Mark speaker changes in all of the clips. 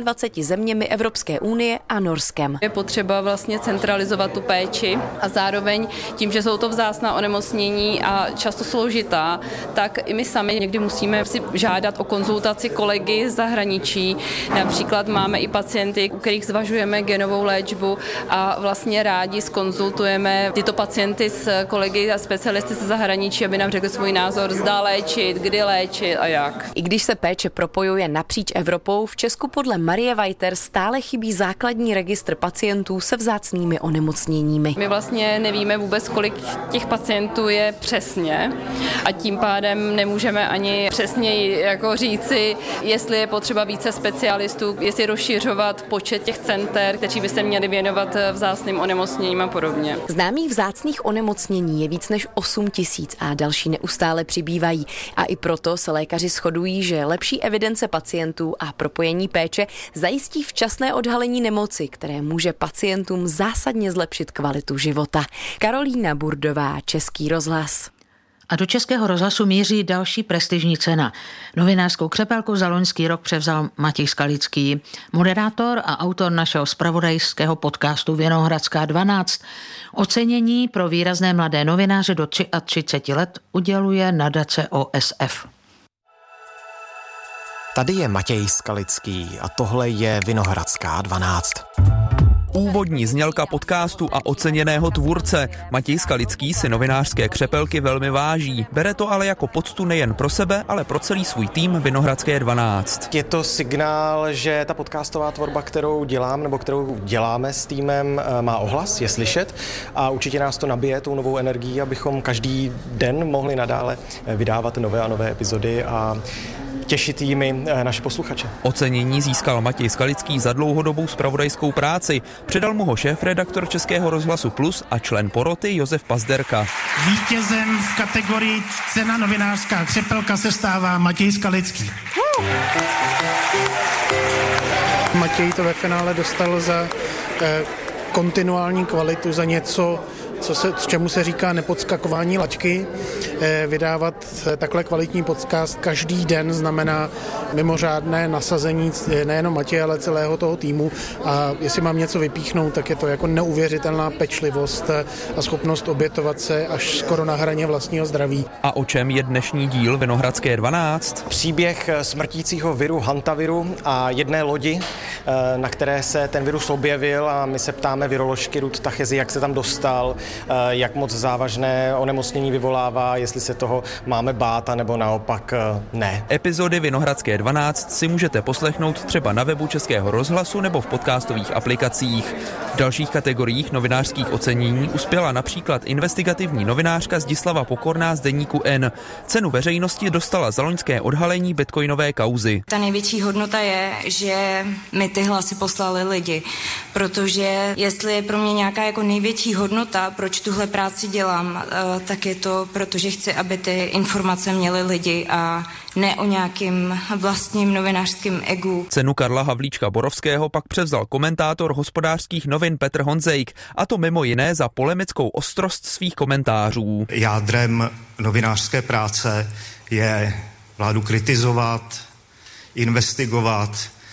Speaker 1: 22 zeměmi Evropské unie a Norskem.
Speaker 2: Je potřeba vlastně centralizovat tu péči a zároveň tím, že jsou to vzácná onemocnění a často složitá, tak i my sami někdy musíme si žádat o konzultaci kolegy z zahraničí. Například máme i pacienty, u kterých zvažujeme genovou léčbu a vlastně rádi zkonzultujeme tyto pacienty s kolegy a specialisty ze zahraničí, aby nám řekli svůj názor, zda léčit, kdy léčit a jak.
Speaker 1: I když se péče propojuje napříč Evropou, v Česku podle Marie Weiter stále chybí základní registr pacientů se vzácnými onemocněními.
Speaker 2: My vlastně nevíme vůbec, kolik těch pacientů je přesně a tím pádem nemůžeme ani přesněji jako říci, jestli je potřeba více specialistů, jestli rozšiřovat počet těch center, kteří by se měli věnovat vzácným onemocněním a podobně.
Speaker 1: Známých vzácných onemocnění je víc než 8 000 a další neustále přibývají. A i proto se lékaři shodují, že lepší evidence pacientů a propojení péče zajistí včasné odhalení nemoci, které může pacientům zásadně zlepšit kvalitu života. Karolína Burdová, Český rozhlas.
Speaker 3: A do Českého rozhlasu míří další prestižní cena. Novinářskou křepelku za loňský rok převzal Matěj Skalický, moderátor a autor našeho zpravodajského podcastu Vinohradská 12. Ocenění pro výrazné mladé novináře do 33 let uděluje nadace OSF.
Speaker 4: Tady je Matěj Skalický a tohle je Vinohradská 12.
Speaker 5: Úvodní znělka podcastu a oceněného tvůrce. Matěj Skalický si novinářské křepelky velmi váží. Bere to ale jako poctu nejen pro sebe, ale pro celý svůj tým Vinohradské 12.
Speaker 4: Je to signál, že ta podcastová tvorba, kterou dělám nebo kterou děláme s týmem, má ohlas, je slyšet a určitě nás to nabije tou novou energií, abychom každý den mohli nadále vydávat nové a nové epizody a těšit jimi naše posluchače.
Speaker 5: Ocenění získal Matěj Skalický za dlouhodobou zpravodajskou práci. Předal mu ho šéfredaktor Českého rozhlasu Plus a člen poroty Josef Pazderka.
Speaker 6: Vítězem v kategorii cena novinářská křepelka se stává Matěj Skalický.
Speaker 7: Matěj to ve finále dostal za kontinuální kvalitu, za něco, čemu se říká nepodskakování laťky. Vydávat takhle kvalitní podcast každý den znamená mimořádné nasazení nejenom Matěje, ale celého toho týmu. A jestli mám něco vypíchnout, tak je to jako neuvěřitelná pečlivost a schopnost obětovat se až skoro na hraně vlastního zdraví.
Speaker 5: A o čem je dnešní díl Vinohradské 12?
Speaker 4: Příběh smrtícího viru hantaviru a jedné lodi, na které se ten virus objevil a my se ptáme viroložky Ruth Tachezi, jak se tam dostal, jak moc závažné onemocnění vyvolává, jestli se toho máme bát, anebo naopak ne.
Speaker 5: Epizody Vinohradské 12 si můžete poslechnout třeba na webu Českého rozhlasu nebo v podcastových aplikacích. V dalších kategoriích novinářských ocenění uspěla například investigativní novinářka Zdislava Pokorná z deníku N. Cenu veřejnosti dostala za loňské odhalení bitcoinové kauzy.
Speaker 8: Ta největší hodnota je, že mi ty hlasy poslali lidi, protože jestli je pro mě nějaká jako největší hodnota, proč tuhle práci dělám, tak je to, protože chci, aby ty informace měly lidi a ne o nějakým vlastním novinářským egu.
Speaker 5: Cenu Karla Havlíčka Borovského pak převzal komentátor Hospodářských novin Petr Honzejk, a to mimo jiné za polemickou ostrost svých komentářů.
Speaker 9: Jádrem novinářské práce je vládu kritizovat, investigovat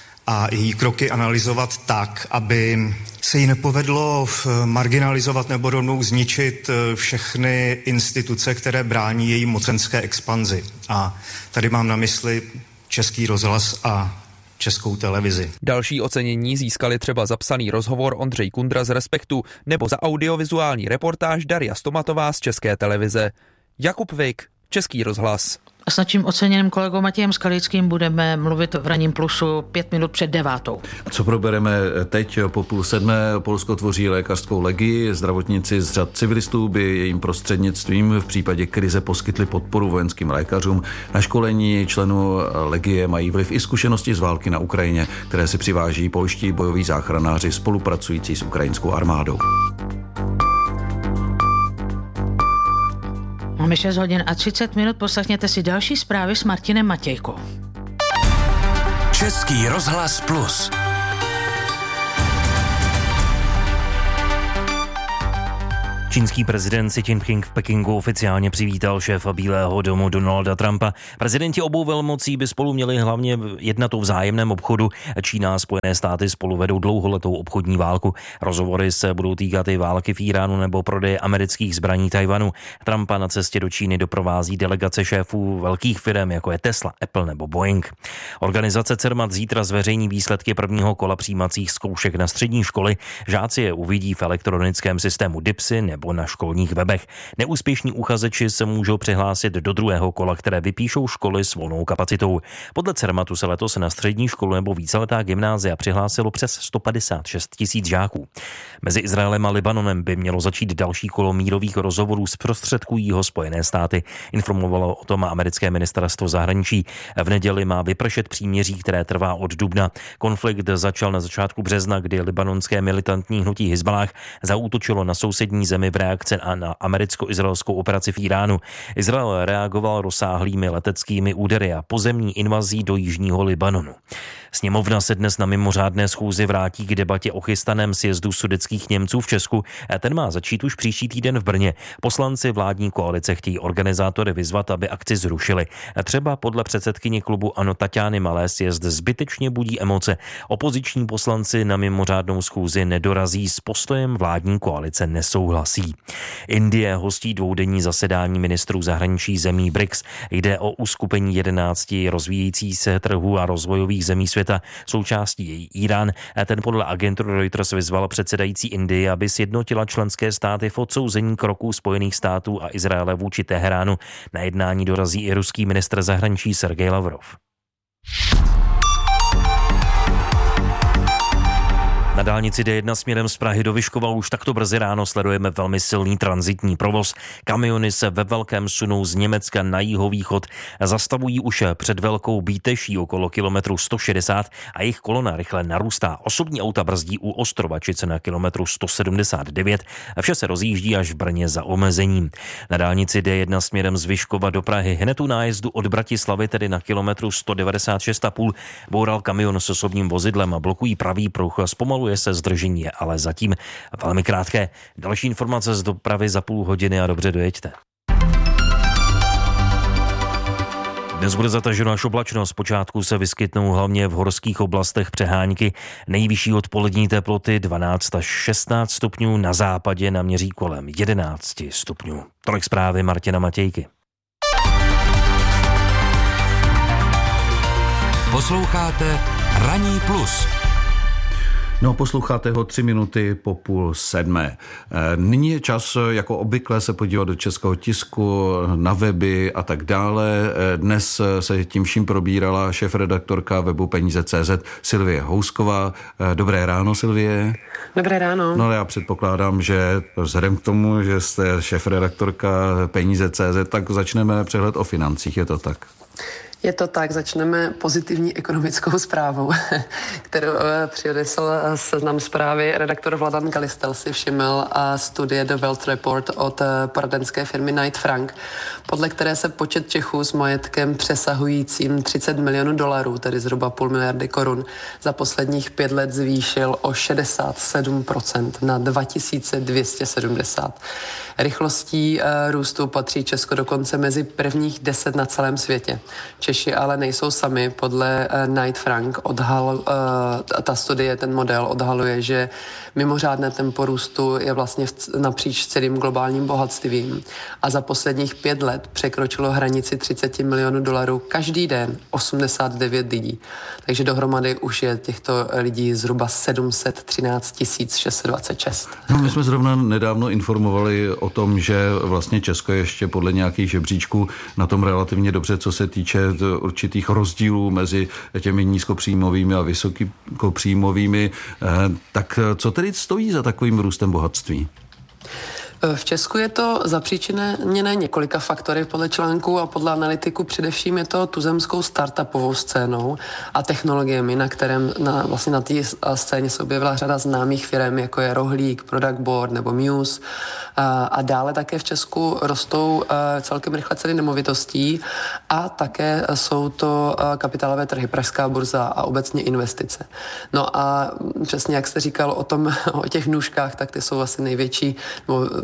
Speaker 9: a její kroky analyzovat tak, aby se jí nepovedlo marginalizovat nebo rovnou zničit všechny instituce, které brání její mocenské expanzi. A tady mám na mysli Český rozhlas a Českou televizi.
Speaker 5: Další ocenění získali třeba za psaný rozhovor Ondřej Kundra z Respektu nebo za audiovizuální reportáž Daria Stomatová z České televize. Jakub Vik, Český rozhlas.
Speaker 3: A s naším oceněným kolegou Matějem Skalickým budeme mluvit v Ranním plusu 5 minut před 9.
Speaker 10: Co probereme teď po 6:30? Polsko tvoří lékařskou legii. Zdravotníci z řad civilistů by jejím prostřednictvím v případě krize poskytli podporu vojenským lékařům. Na školení členů legie mají vliv i zkušenosti z války na Ukrajině, které si přiváží polští bojoví záchranáři spolupracující s ukrajinskou armádou.
Speaker 3: Máme 6 hodin a 30 minut, poslechněte si další zprávy s Martinem Matějkou.
Speaker 11: Český rozhlas Plus. Čínský prezident Xi Jinping v Pekingu oficiálně přivítal šéfa Bílého domu Donalda Trumpa. Prezidenti obou velmocí by spolu měli hlavně jednat o vzájemném obchodu. Čína a Spojené státy spolu vedou dlouholetou obchodní válku. Rozhovory se budou týkat i války v Iránu nebo prodeje amerických zbraní Tajvanu. Trumpa na cestě do Číny doprovází delegace šéfů velkých firm, jako je Tesla, Apple nebo Boeing. Organizace Cermat zítra zveřejní výsledky prvního kola přijímacích zkoušek na střední školy. Žáci je uvidí v elektronickém systému DIPSy nebo na školních webech. Neúspěšní uchazeči se můžou přihlásit do druhého kola, které vypíšou školy s volnou kapacitou. Podle Cermatu se letos na střední školu nebo víceletá gymnázia přihlásilo přes 156 000 žáků. Mezi Izraelem a Libanonem by mělo začít další kolo mírových rozhovorů, zprostředkují ho Spojené státy. Informovalo o tom americké ministerstvo zahraničí. V neděli má vypršet příměří, které trvá od dubna. Konflikt začal na začátku března, kdy libanonské militantní hnutí Hizballáh zaútočilo na sousední zemi v reakci na americko-izraelskou operaci v Iránu. Izrael reagoval rozsáhlými leteckými údery a pozemní invazí do jižního Libanonu. Sněmovna se dnes na mimořádné schůzi vrátí k debatě o chystaném sjezdu sudetských Němců v Česku. Ten má začít už příští týden v Brně. Poslanci vládní koalice chtějí organizátory vyzvat, aby akci zrušili. Třeba podle předsedkyně klubu ANO Taťány Malé sjezd zbytečně budí emoce. Opoziční poslanci na mimořádnou schůzi nedorazí, s postojem vládní koalice nesouhlasí. Indie hostí dvoudenní zasedání ministrů zahraničí zemí BRICS. Jde o uskupení 11 rozvíjejících se trhů a rozvojových zemí světa. Součástí je Irán. Ten podle agentury Reuters vyzval předsedající Indii, aby sjednotila členské státy v odsouzení kroků Spojených států a Izraele vůči Teheránu. Na jednání dorazí i ruský ministr zahraničí Sergej Lavrov. Na dálnici D1 směrem z Prahy do Vyškova už takto brzy ráno sledujeme velmi silný tranzitní provoz. Kamiony se ve velkém sunou z Německa na jihovýchod, zastavují už před Velkou Bíteší okolo kilometru 160 a jejich kolona rychle narůstá. Osobní auta brzdí u Ostrovačice na kilometru 179 a vše se rozjíždí až v Brně za omezením. Na dálnici D1 směrem z Vyškova do Prahy hned u nájezdu od Bratislavy, tedy na kilometru 196,5, boural kamion s osobním vozidlem a blokují pravý pruh. Zpomaluje se zdržení, ale zatím velmi krátké. Další informace z dopravy za půl hodiny a dobře dojeďte. Dnes bude zataženo až oblačno, zpočátku se vyskytnou hlavně v horských oblastech přehánky. Nejvyšší odpolední teploty 12 až 16 stupňů, na západě naměří kolem 11 stupňů. Tolik zprávy Martina Matějky.
Speaker 12: Posloucháte Ranní plus.
Speaker 10: No, posloucháte ho 3 minuty po 6:30. Nyní je čas, jako obvykle, se podívat do českého tisku, na weby a tak dále. Dnes se tím vším probírala šéfredaktorka webu Peníze.cz Silvie Housková. Dobré ráno, Silvie.
Speaker 13: Dobré ráno.
Speaker 10: No, já předpokládám, že vzhledem k tomu, že jste šéfredaktorka Peníze.cz, tak začneme přehled o financích, je to tak?
Speaker 13: Je to tak, začneme pozitivní ekonomickou zprávou, kterou přinesl Seznam Zprávy. Redaktor Vladan Kalistel si všiml studie The Wealth Report od poradenské firmy Knight Frank, podle které se počet Čechů s majetkem přesahujícím 30 milionů dolarů, tedy zhruba 0,5 miliardy korun, za posledních 5 let zvýšil o 67% na 2270. Rychlostí růstu patří Česko dokonce mezi prvních 10 na celém světě. Češi ale nejsou sami. Podle Knight Frank ta studie, ten model odhaluje, že mimořádné tempo růstu je vlastně napříč celým globálním bohatstvím a za posledních 5 let překročilo hranici 30 milionů dolarů každý den 89 lidí. Takže dohromady už je těchto lidí zhruba 713 626.
Speaker 10: No, my jsme zrovna nedávno informovali o tom, že vlastně Česko je ještě podle nějakých žebříčků na tom relativně dobře, co se týče určitých rozdílů mezi těmi nízkopříjmovými a vysokopříjmovými. Tak co tedy stojí za takovým růstem bohatství?
Speaker 13: V Česku je to zapříčiněné několika faktory podle článku a podle analytiku především je to tuzemskou startupovou scénou a technologiemi, vlastně na té scéně se objevila řada známých firm, jako je Rohlík, Product Board nebo Muse. A dále také v Česku rostou celkem rychle ceny nemovitostí a také jsou to kapitálové trhy, pražská burza a obecně investice. No a přesně jak jste říkal o těch nůžkách, tak ty jsou asi největší,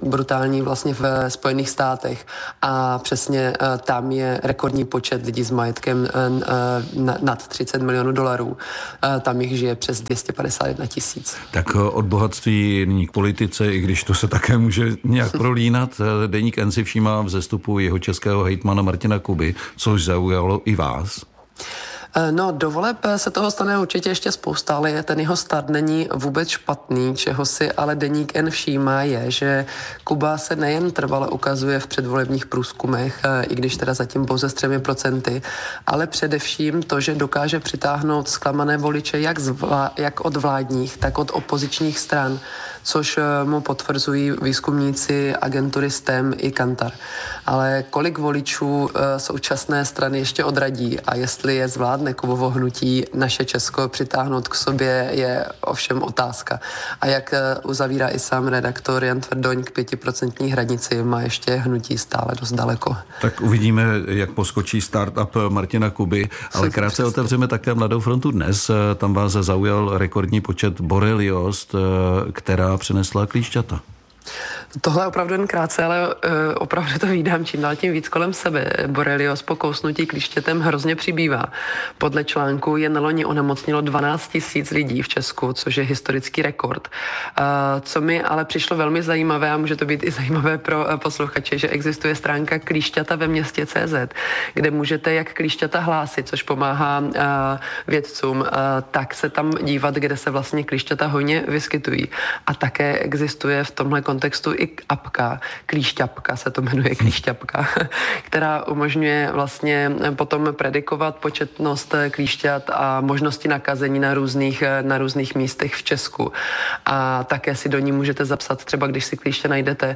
Speaker 13: brutální vlastně v Spojených státech a přesně tam je rekordní počet lidí s majetkem nad 30 milionů dolarů. Tam jich žije přes 251 tisíc.
Speaker 10: Tak od bohatství nyní k politice, i když to se také může nějak prolínat. Deník N si všímá vzestupu jeho českého hejtmana Martina Kuby, což zaujalo i vás.
Speaker 13: No, do voleb se toho stane určitě ještě spousta, ale ten jeho start není vůbec špatný, čeho si ale Deník N všímá je, že Kuba se nejen trvale ukazuje v předvolebních průzkumech, i když teda zatím pouze s 3%, ale především to, že dokáže přitáhnout zklamané voliče jak od vládních, tak od opozičních stran, což mu potvrzují výzkumníci agentury STEM i Kantar. Ale kolik voličů současné strany ještě odradí a jestli je zvládne Kubovo hnutí naše Česko přitáhnout k sobě, je ovšem otázka. A jak uzavírá i sám redaktor Jan Tvrdoň, k 5% hranici má ještě hnutí stále dost daleko.
Speaker 10: Tak uvidíme, jak poskočí startup Martina Kuby, ale krátce otevřeme také Mladou frontu dnes. Tam vás zaujal rekordní počet boreliost, která přinesla klíšťata.
Speaker 13: Tohle opravdu jen krátce, ale opravdu to vídám čím dál tím víc kolem sebe. Borelios po kousnutí klíštětem hrozně přibývá. Podle článku jen loni onemocnilo 12 000 lidí v Česku, což je historický rekord. Co mi ale přišlo velmi zajímavé, a může to být i zajímavé pro posluchače, že existuje stránka Klíšťata ve městě CZ, kde můžete jak klíšťata hlásit, což pomáhá vědcům, tak se tam dívat, kde se vlastně klíšťata hojně vyskytují. A také existuje v tomhle kontextu i apka, Klíšťapka se to jmenuje, Klíšťapka, která umožňuje vlastně potom predikovat početnost klíšťat a možnosti nakazení na různých místech v Česku. A také si do ní můžete zapsat, třeba když si klíště najdete,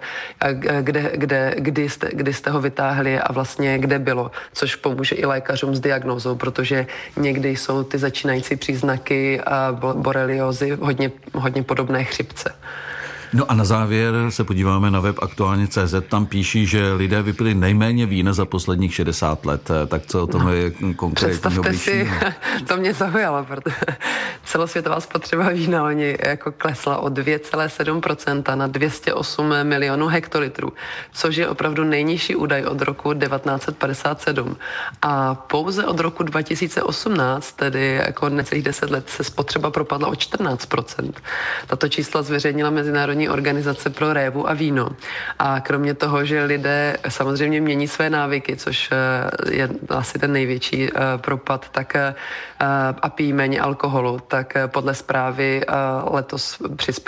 Speaker 13: kdy jste ho vytáhli a vlastně kde bylo, což pomůže i lékařům s diagnózou, protože někdy jsou ty začínající příznaky boreliózy hodně podobné chřipce.
Speaker 10: No a na závěr se podíváme na web Aktuálně.cz. Tam píší, že lidé vypili nejméně vína za posledních 60 let. Tak co o tom je konkrétního blížšího?
Speaker 13: To mě zaujalo, protože celosvětová spotřeba vína loni jako klesla o 2,7% na 208 milionů hektolitrů, což je opravdu nejnižší údaj od roku 1957. A pouze od roku 2018, tedy jako necelých 10 let, se spotřeba propadla o 14%. Tato čísla zveřejnila Mezinárodní organizace pro révu a víno. A kromě toho, že lidé samozřejmě mění své návyky, což je asi ten největší propad, tak a pijí méně alkoholu, tak podle zprávy letos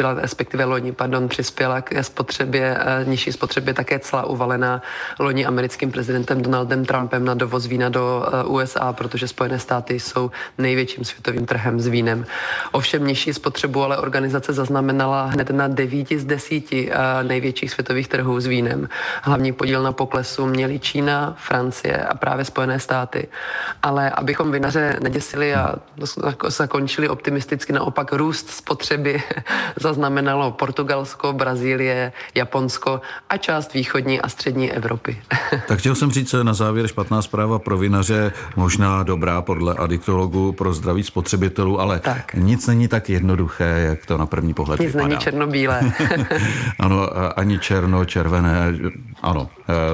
Speaker 13: přispěla k nižší spotřebě také cla uvalená loni americkým prezidentem Donaldem Trumpem na dovoz vína do USA, protože Spojené státy jsou největším světovým trhem s vínem. Ovšem nižší spotřebu ale organizace zaznamenala hned na 9 z 10 největších světových trhů s vínem. Hlavní podíl na poklesu měly Čína, Francie a právě Spojené státy. Ale abychom vinaře neděsili a zakončili optimisticky, naopak růst spotřeby zaznamenalo Portugalsko, Brazílie, Japonsko a část východní a střední Evropy.
Speaker 10: Tak chtěl jsem říct na závěr špatná zpráva pro vinaře, možná dobrá podle adiktologů pro zdraví spotřebitelů, ale nic není tak jednoduché, jak to na první pohled
Speaker 13: nic
Speaker 10: vypadá.
Speaker 13: Není černobílé.
Speaker 10: Ano, ani černo, červené, ano,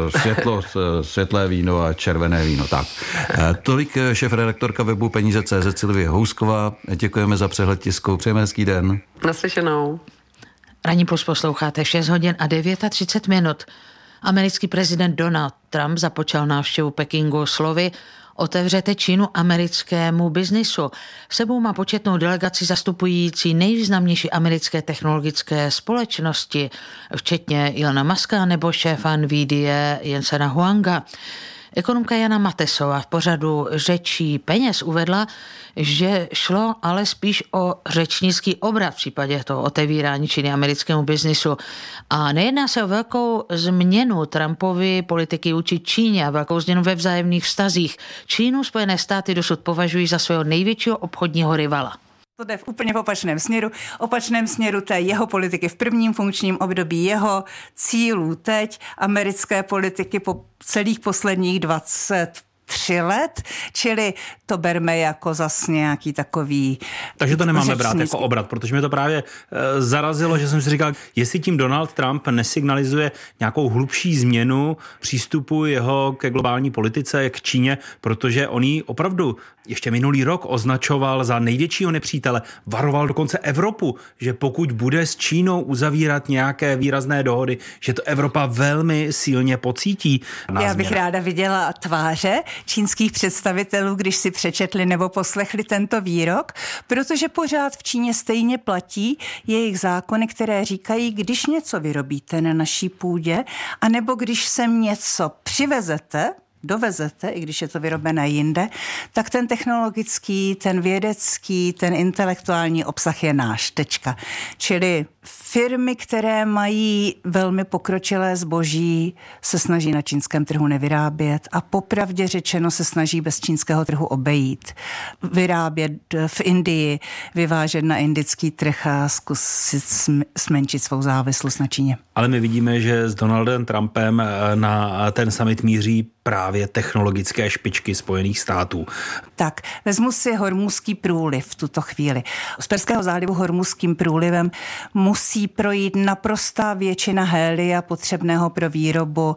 Speaker 10: světlé víno a červené víno, tak. Tolik šéfredaktorka webu Peníze.cz Silvie Housková. Děkujeme za přehled tisku. Přejeme hezký den.
Speaker 13: Naslyšenou.
Speaker 3: Ranní plus posloucháte 6 hodin a 39 minut. Americký prezident Donald Trump započal návštěvu Pekingu slovy: otevřete Čínu americkému biznisu. Sebou má početnou delegaci zastupující nejvýznamnější americké technologické společnosti, včetně Elona Muska nebo šéfa Nvidia Jensena Huanga. Ekonomka Jana Matesová v pořadu Řečí peněz uvedla, že šlo ale spíš o řečnický obrat v případě toho otevírání Číny americkému biznisu. A nejedná se o velkou změnu Trumpovy politiky vůči Číně a velkou změnu ve vzájemných vztazích. Čínu Spojené státy dosud považují za svého největšího obchodního rivala.
Speaker 14: To jde úplně v opačném směru té jeho politiky v prvním funkčním období, jeho cílů teď, americké politiky po celých posledních 23 3 let, čili to berme jako zas nějaký takový...
Speaker 15: Takže to nemáme brát jako obrat, protože mě to právě zarazilo, že jsem si říkal, jestli tím Donald Trump nesignalizuje nějakou hlubší změnu přístupu jeho ke globální politice, k Číně, protože on ji opravdu ještě minulý rok označoval za největšího nepřítele, varoval dokonce Evropu, že pokud bude s Čínou uzavírat nějaké výrazné dohody, že to Evropa velmi silně pocítí.
Speaker 14: Já bych ráda viděla tváře čínských představitelů, když si přečetli nebo poslechli tento výrok, protože pořád v Číně stejně platí jejich zákony, které říkají, když něco vyrobíte na naší půdě, anebo když sem něco dovezete, i když je to vyrobené jinde, tak ten technologický, ten vědecký, ten intelektuální obsah je náš, tečka. Čili firmy, které mají velmi pokročilé zboží, se snaží na čínském trhu nevyrábět a popravdě řečeno se snaží bez čínského trhu obejít. Vyrábět v Indii, vyvážet na indický trh a zkusit zmenšit svou závislost na Číně.
Speaker 15: Ale my vidíme, že s Donaldem Trumpem na ten summit míří právě technologické špičky Spojených států.
Speaker 14: Tak, vezmu si Hormuzský průliv v tuto chvíli. Z Perského zálivu Hormuzským průlivem musí projít naprostá většina hélia potřebného pro výrobu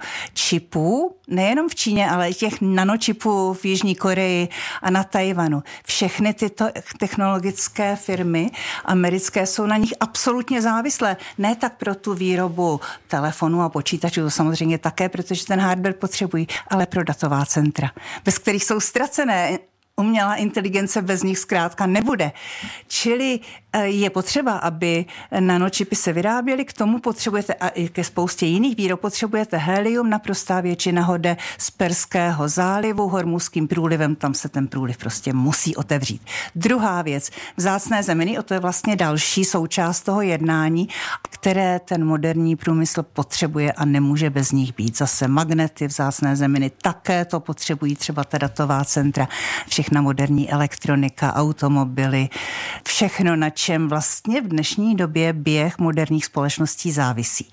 Speaker 14: čipů, nejenom v Číně, ale i těch nanočipů v Jižní Koreji a na Tajvanu. Všechny tyto technologické firmy americké jsou na nich absolutně závislé. Ne tak pro tu výrobu telefonů a počítačů, to samozřejmě také, protože ten hardware potřebují, ale pro datová centra, bez kterých jsou ztracené. Umělá inteligence bez nich zkrátka nebude. Čili je potřeba, aby nanočipy se vyráběly, k tomu potřebujete a i ke spoustě jiných výrob potřebujete helium, naprostá většina ho jde z Perského zálivu, Hormuzským průlivem, tam se ten průliv prostě musí otevřít. Druhá věc, vzácné zeminy, to je vlastně další součást toho jednání, které ten moderní průmysl potřebuje a nemůže bez nich být. Zase magnety, vzácné zeminy také to potřebují, třeba ta datová centra, všechna moderní elektronika, automobily, všechno, na čem vlastně v dnešní době běh moderních společností závisí.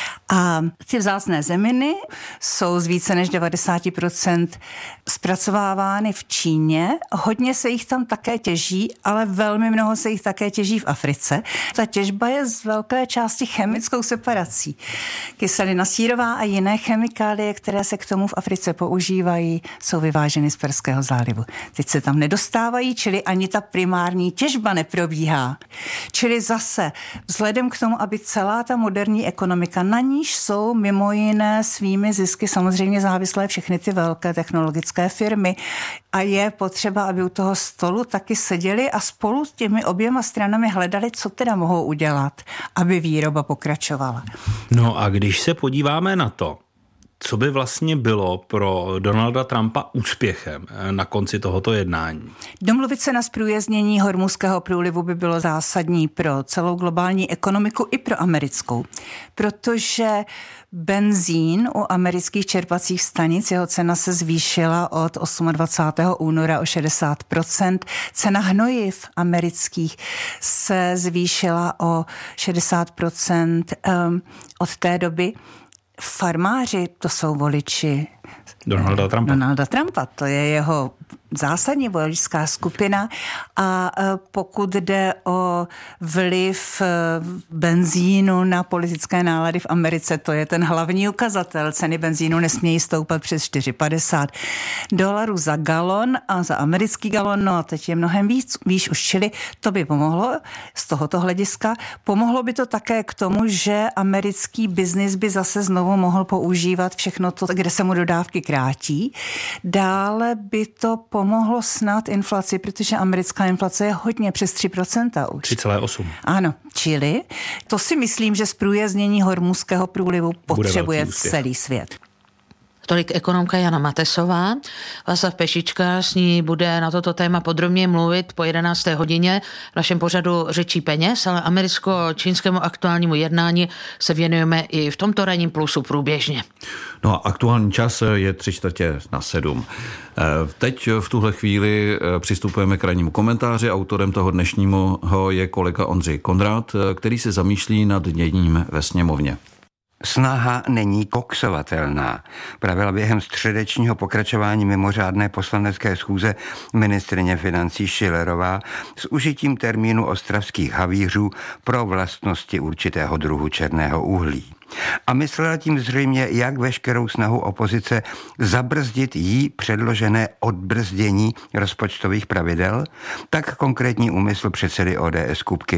Speaker 14: A ty vzácné zeminy jsou z více než 90% zpracovávány v Číně. Hodně se jich tam také těží, ale velmi mnoho se jich také těží v Africe. Ta těžba je z velké části chemickou separací. Kyselina sírová a jiné chemikálie, které se k tomu v Africe používají, jsou vyváženy z Perského zálivu. Teď se tam nedostávají, čili ani ta primární těžba neprobíhá. Čili zase vzhledem k tomu, aby celá ta moderní ekonomika, na níž jsou mimo jiné svými zisky samozřejmě závislé všechny ty velké technologické firmy a je potřeba, aby u toho stolu taky seděli a spolu s těmi oběma stranami hledali, co teda mohou udělat, aby výroba pokračovala.
Speaker 15: No a když se podíváme na to, co by vlastně bylo pro Donalda Trumpa úspěchem na konci tohoto jednání?
Speaker 14: Domluvit se na zprůjezdnění Hormuzského průlivu by bylo zásadní pro celou globální ekonomiku i pro americkou, protože benzín u amerických čerpacích stanic, jeho cena se zvýšila od 28. února o 60%. Cena hnojiv amerických se zvýšila o 60% od té doby. Farmáři, to jsou voliči Donalda Trumpa, to je jeho zásadní voličská skupina a pokud jde o vliv benzínu na politické nálady v Americe, to je ten hlavní ukazatel. Ceny benzínu nesmějí stoupat přes $4,50 za galon a za americký galon, no a teď je mnohem víc už, čili to by pomohlo z tohoto hlediska. Pomohlo by to také k tomu, že americký biznis by zase znovu mohl používat všechno to, kde se mu dodávky krátí. Dále by to pomohlo snad inflaci, protože americká inflace je hodně přes 3% už.
Speaker 15: 3,8.
Speaker 14: Ano, čili to si myslím, že zprůjezdnění Hormuzského průlivu potřebuje celý svět.
Speaker 3: Tolik ekonomka Jana Matesová. Václav Pešička s ní bude na toto téma podrobně mluvit po 11. hodině v našem pořadu Řečí peněz, ale americko-čínskému aktuálnímu jednání se věnujeme i v tomto ranním plusu průběžně.
Speaker 10: No a aktuální čas je 6:45. Teď v tuhle chvíli přistupujeme k rannímu komentáři. Autorem toho dnešního je kolega Ondřej Konrád, který se zamýšlí nad děním ve sněmovně.
Speaker 16: Snaha není koksovatelná, pravila během středečního pokračování mimořádné poslanecké schůze ministryně financí Schillerová s užitím termínu ostravských havířů pro vlastnosti určitého druhu černého uhlí. A myslela tím zřejmě jak veškerou snahu opozice zabrzdit jí předložené odbrzdění rozpočtových pravidel, tak konkrétní úmysl předsedy ODS Kupky